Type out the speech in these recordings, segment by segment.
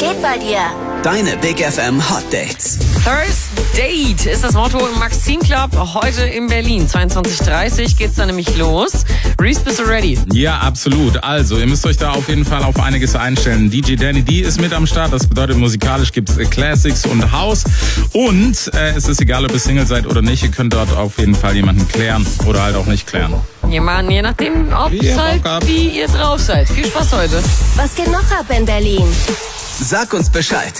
geht bei dir? Deine Big FM Hot Dates. First Date ist das Motto im Maxim Club heute in Berlin. 22:30 geht's da nämlich los. Reese, bist du ready? Ja, absolut. Also, ihr müsst euch da auf jeden Fall auf einiges einstellen. DJ Danny D ist mit am Start. Das bedeutet, musikalisch gibt's Classics und House. Und es ist egal, ob ihr Single seid oder nicht. Ihr könnt dort auf jeden Fall jemanden klären oder halt auch nicht klären. Je nachdem, ob wie ihr drauf seid. Viel Spaß heute. Was geht noch ab in Berlin? Sag uns Bescheid.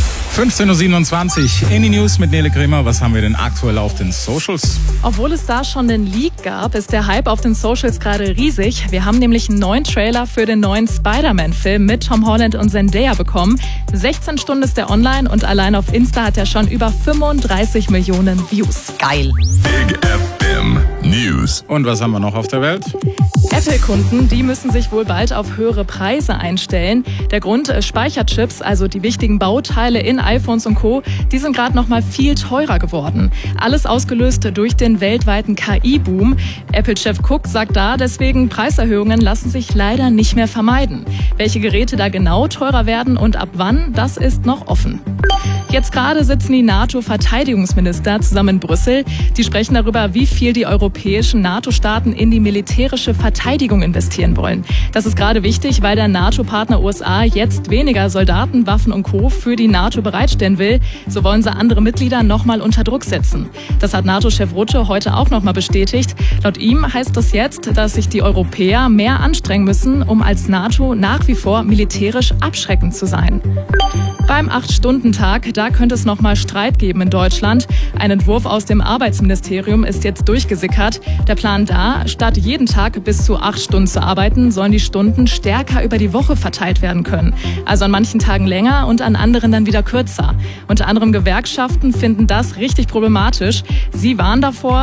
15:27 Uhr in die News mit Nele Kremer. Was haben wir denn aktuell auf den Socials? Obwohl es da schon den Leak gab, ist der Hype auf den Socials gerade riesig. Wir haben nämlich einen neuen Trailer für den neuen Spider-Man-Film mit Tom Holland und Zendaya bekommen. 16 Stunden ist der online und allein auf Insta hat er schon über 35 Millionen Views. Geil. Big FM News. Und was haben wir noch auf der Welt? Apple-Kunden, die müssen sich wohl bald auf höhere Preise einstellen. Der Grund, Speicherchips, also die wichtigen Bauteile in iPhones und Co., die sind gerade noch mal viel teurer geworden. Alles ausgelöst durch den weltweiten KI-Boom. Apple-Chef Cook sagt da, deswegen Preiserhöhungen lassen sich leider nicht mehr vermeiden. Welche Geräte da genau teurer werden und ab wann, das ist noch offen. Jetzt gerade sitzen die NATO-Verteidigungsminister zusammen in Brüssel. Die sprechen darüber, wie viel die europäischen NATO-Staaten in die militärische Verteidigung investieren wollen. Das ist gerade wichtig, weil der NATO-Partner USA jetzt weniger Soldaten, Waffen und Co. für die NATO bereitstellen will. So wollen sie andere Mitglieder nochmal unter Druck setzen. Das hat NATO-Chef Rutte heute auch nochmal bestätigt. Laut ihm heißt das jetzt, dass sich die Europäer mehr anstrengen müssen, um als NATO nach wie vor militärisch abschreckend zu sein. Beim 8-Stunden-Tag, da könnte es nochmal Streit geben in Deutschland. Ein Entwurf aus dem Arbeitsministerium ist jetzt durchgesickert. Der Plan da, statt jeden Tag bis zu 8 Stunden zu arbeiten, sollen die Stunden stärker über die Woche verteilt werden können. Also an manchen Tagen länger und an anderen dann wieder kürzer. Unter anderem Gewerkschaften finden das richtig problematisch. Sie warnen vor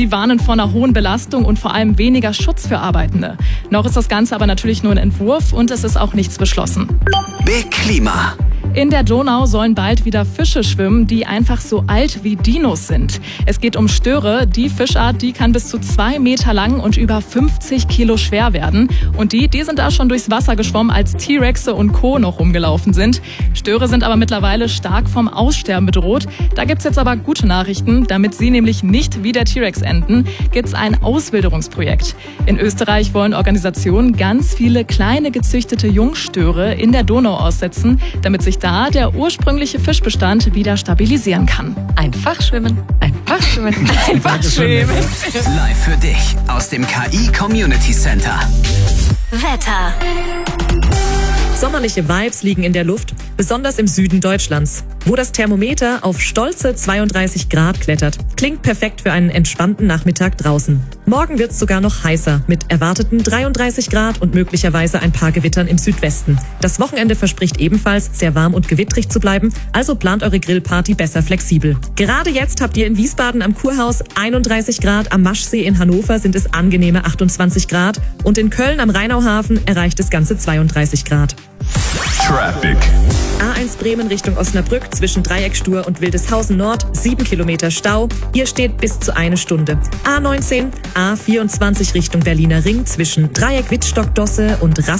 einer hohen Belastung und vor allem weniger Schutz für Arbeitende. Noch ist das Ganze aber natürlich nur ein Entwurf und es ist auch nichts beschlossen. Big Klima. In der Donau sollen bald wieder Fische schwimmen, die einfach so alt wie Dinos sind. Es geht um Störe. Die Fischart, die kann bis zu 2 Meter lang und über 50 Kilo schwer werden. Und die sind da schon durchs Wasser geschwommen, als T-Rexe und Co. noch rumgelaufen sind. Störe sind aber mittlerweile stark vom Aussterben bedroht. Da gibt's jetzt aber gute Nachrichten. Damit sie nämlich nicht wie der T-Rex enden, gibt's ein Auswilderungsprojekt. In Österreich wollen Organisationen ganz viele kleine gezüchtete Jungstöre in der Donau aussetzen, damit sich da der ursprüngliche Fischbestand wieder stabilisieren kann. Einfach schwimmen. Einfach schwimmen. Einfach schwimmen. Live für dich aus dem KI Community Center. Wetter. Sommerliche Vibes liegen in der Luft, besonders im Süden Deutschlands, wo das Thermometer auf stolze 32 Grad klettert. Klingt perfekt für einen entspannten Nachmittag draußen. Morgen wird's sogar noch heißer, mit erwarteten 33 Grad und möglicherweise ein paar Gewittern im Südwesten. Das Wochenende verspricht ebenfalls, sehr warm und gewittrig zu bleiben, also plant eure Grillparty besser flexibel. Gerade jetzt habt ihr in Wiesbaden am Kurhaus 31 Grad, am Maschsee in Hannover sind es angenehme 28 Grad und in Köln am Rheinauhafen erreicht es ganze 32 Grad. Traffic. A1 Bremen Richtung Osnabrück zwischen Dreieckstur und Wildeshausen Nord, 7 Kilometer Stau. Hier steht bis zu 1 Stunde. A19, A24 Richtung Berliner Ring zwischen Dreieck Wittstock-Dosse und